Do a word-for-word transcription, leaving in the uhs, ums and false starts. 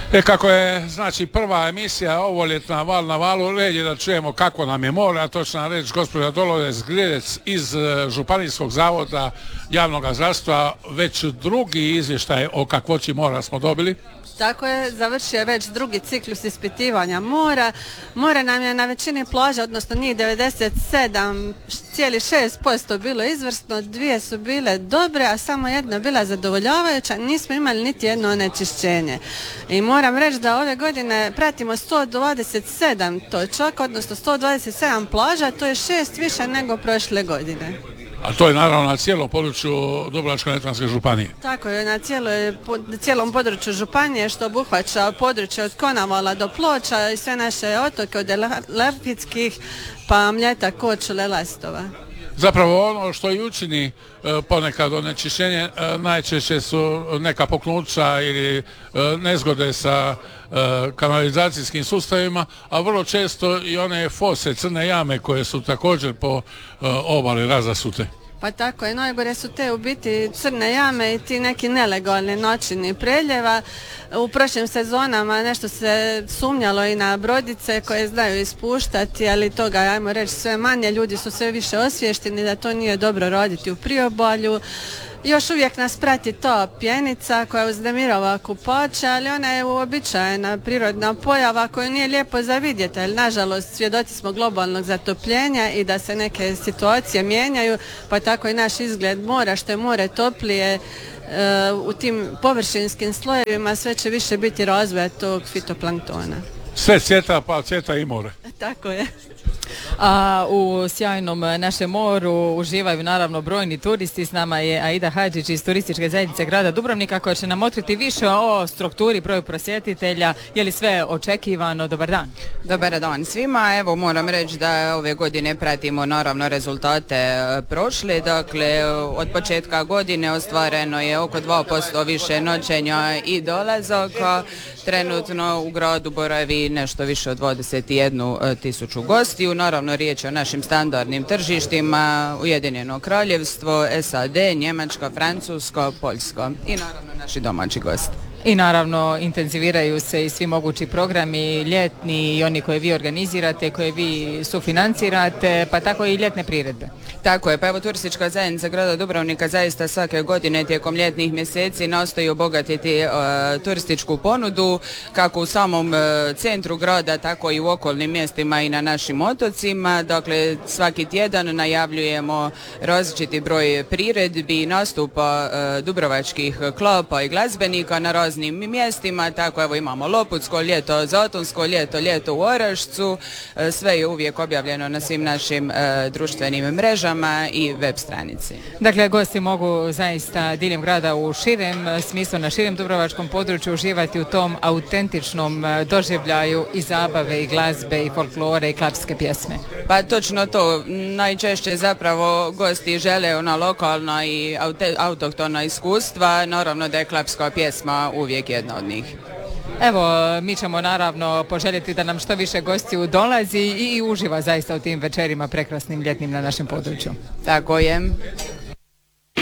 E, kako je, znači, prva emisija ovoljetna Val na valu, red je da čujemo kako nam je more, a to će nam reći gospođa Dolores Gridec iz Županijskog zavoda javnog zdravstva. Već drugi izvještaj o kakvoći mora smo dobili. Tako je, završio već drugi ciklus ispitivanja mora. More nam je na većini plaža, odnosno njih devedeset sedam zarez šest posto bilo izvrsno, dvije su bile dobre, a samo jedna bila zadovoljavajuća, nismo imali niti jedno onečišćenje. I moram reći da ove godine pratimo sto dvadeset sedam točaka, odnosno sto dvadeset sedam plaža, to je šest više nego prošle godine. A to je naravno na cijelom području Dubrovačko-neretvanske županije. Tako je, na cijeloj, cijelom području županije, što obuhvaća područje od Konavala do Ploča i sve naše otoke od Elafitskih pa Mljeta, Korčule, Lastova. Zapravo ono što i učini ponekad onečišćenje najčešće su neka puknuća ili nezgode sa kanalizacijskim sustavima, a vrlo često i one fose, crne jame koje su također po obali razasute. Pa tako je, najgore su te u biti crne jame i ti neki nelegalni načini preljeva. U prošlim sezonama nešto se sumnjalo i na brodice koje znaju ispuštati, ali toga, ajmo reći, sve manje. Ljudi su sve više osviješteni da to nije dobro raditi u priobalju. Još uvijek nas prati ta pjenica koja uznemirava kupače, ali ona je uobičajena prirodna pojava koju nije lijepo za vidjeti, ali nažalost svjedoci smo globalnog zatopljenja i da se neke situacije mijenjaju, pa tako i naš izgled mora, što je more toplije, u tim površinskim slojevima sve će više biti razvoja tog fitoplanktona. Sve cvjeta, pa cvjeta i more. Tako je. A u sjajnom našem moru uživaju naravno brojni turisti. S nama je Aida Hadžić iz Turističke zajednice grada Dubrovnika koja će nam otkriti više o strukturi, broju posjetitelja. Je li sve očekivano? Dobar dan. Dobar dan svima. Evo moram reći da ove godine pratimo naravno rezultate prošle. Dakle, od početka godine ostvareno je oko dva posto više noćenja i dolazaka. Trenutno u gradu boravi nešto više od dvadeset jednu tisuću gostiju. Naravno riječ je o našim standardnim tržištima, Ujedinjeno Kraljevstvo, S A D, Njemačka, Francuska, Poljska i naravno naši domaći gosti. I naravno intenziviraju se i svi mogući programi, ljetni i oni koje vi organizirate, koje vi sufinancirate, pa tako i ljetne priredbe. Tako je, pa evo Turistička zajednica grada Dubrovnika zaista svake godine tijekom ljetnih mjeseci nastoji obogatiti uh, turističku ponudu kako u samom uh, centru grada, tako i u okolnim mjestima i na našim otocima. Dakle, svaki tjedan najavljujemo različiti broj priredbi, nastupa uh, dubrovačkih klapa i glazbenika na raznim mjestima, tako evo imamo Loputsko ljeto, Zatonsko ljeto, ljeto u Orašcu, uh, sve je uvijek objavljeno na svim našim uh, društvenim mrežama i web stranici. Dakle, gosti mogu zaista diljem grada u širem smislu, na širem dubrovačkom području uživati u tom autentičnom doživljaju i zabave i glazbe i folklore i klapske pjesme. Pa točno to, najčešće zapravo gosti žele ona lokalna i aute, autohtona iskustva, naravno da je klapska pjesma uvijek jedna od njih. Evo, mi ćemo naravno poželjeti da nam što više gostiju dolazi i uživa zaista u tim večerima prekrasnim ljetnim na našem području. Tako je.